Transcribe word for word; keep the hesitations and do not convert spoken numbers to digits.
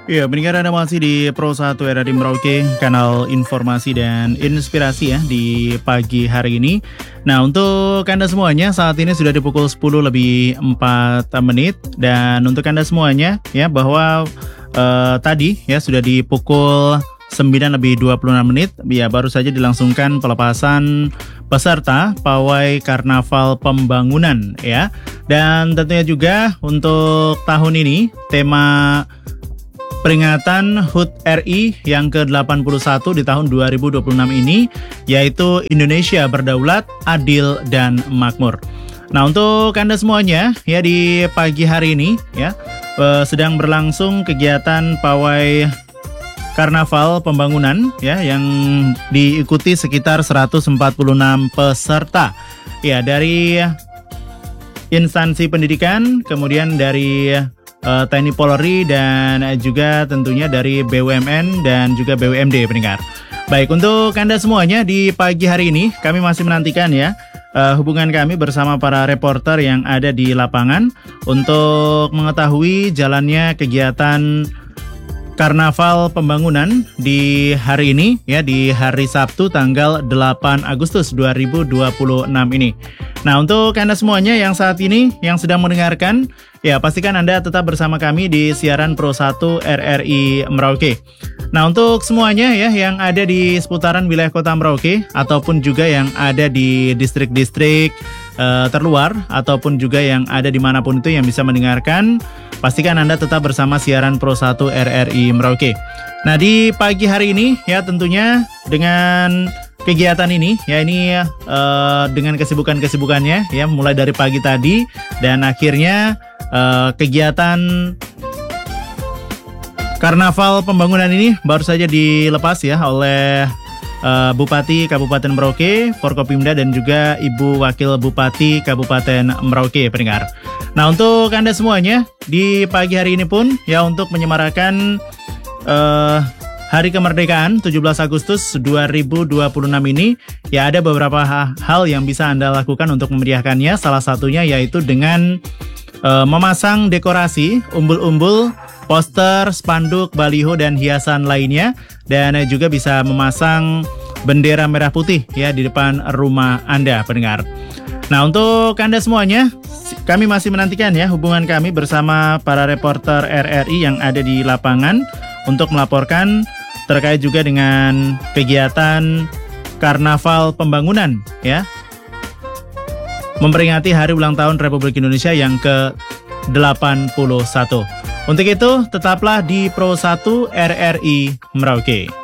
Iya, pendengar Anda masih di Pro satu R R I Merauke, kanal informasi dan inspirasi ya di pagi hari ini. Nah, untuk Anda semuanya saat ini sudah di pukul sepuluh lebih empat menit. Dan untuk Anda semuanya ya bahwa eh, tadi ya sudah di pukul sembilan lebih dua puluh enam menit. Ya, baru saja dilangsungkan pelepasan peserta pawai Karnaval Pembangunan ya. Dan tentunya juga untuk tahun ini tema peringatan H U T R I yang ke delapan puluh satu di tahun dua ribu dua puluh enam ini yaitu Indonesia Berdaulat, Adil, dan Makmur. Nah, untuk Anda semuanya ya di pagi hari ini ya eh, sedang berlangsung kegiatan pawai Karnaval Pembangunan ya yang diikuti sekitar seratus empat puluh enam peserta ya dari instansi pendidikan, kemudian dari Uh, T N I Polri dan juga tentunya dari B U M N dan juga B U M D pendengar. Baik, untuk Anda semuanya di pagi hari ini kami masih menantikan ya uh, hubungan kami bersama para reporter yang ada di lapangan untuk mengetahui jalannya kegiatan Karnaval Pembangunan di hari ini ya di hari Sabtu tanggal delapan Agustus dua ribu dua puluh enam ini. Nah, untuk Anda semuanya yang saat ini yang sedang mendengarkan ya pastikan Anda tetap bersama kami di siaran Pro satu R R I Merauke. Nah, untuk semuanya ya yang ada di seputaran wilayah Kota Merauke ataupun juga yang ada di distrik-distrik uh, terluar ataupun juga yang ada dimanapun itu yang bisa mendengarkan, pastikan Anda tetap bersama siaran Pro satu R R I Merauke. Nah, di pagi hari ini ya tentunya dengan kegiatan ini ya ini uh, dengan kesibukan-kesibukannya ya mulai dari pagi tadi dan akhirnya uh, kegiatan Karnaval Pembangunan ini baru saja dilepas ya oleh uh, Bupati Kabupaten Merauke, Forkopimda dan juga Ibu Wakil Bupati Kabupaten Merauke pendengar. Nah, untuk Anda semuanya di pagi hari ini pun ya untuk menyemarakan uh, Hari Kemerdekaan tujuh belas Agustus dua ribu dua puluh enam ini ya ada beberapa hal yang bisa Anda lakukan untuk memeriahkannya. Salah satunya yaitu dengan uh, memasang dekorasi, umbul-umbul, poster, spanduk, baliho dan hiasan lainnya, dan uh, juga bisa memasang bendera merah putih ya di depan rumah Anda pendengar. Nah, untuk Anda semuanya kami masih menantikan ya hubungan kami bersama para reporter R R I yang ada di lapangan untuk melaporkan terkait juga dengan kegiatan Karnaval Pembangunan ya memperingati hari ulang tahun Republik Indonesia yang ke delapan puluh satu. Untuk itu tetaplah di Pro satu R R I Merauke.